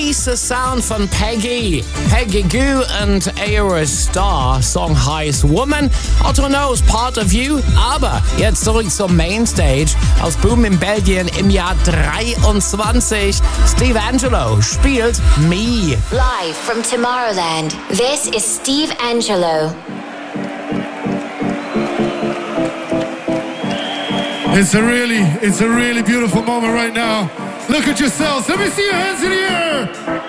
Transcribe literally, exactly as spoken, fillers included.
Nice Sound von Peggy. Peggy Gou und Ayra Starr. Song heißt Woman. Otto Knows Part of You. Aber jetzt zurück zur Mainstage. Aus Boom in Belgien im Jahr dreiundzwanzig. Steve Angello spielt Me. Live from Tomorrowland. This is Steve Angello. It's a really, it's a really beautiful moment right now. Look at yourselves. Let me see your hands in the air.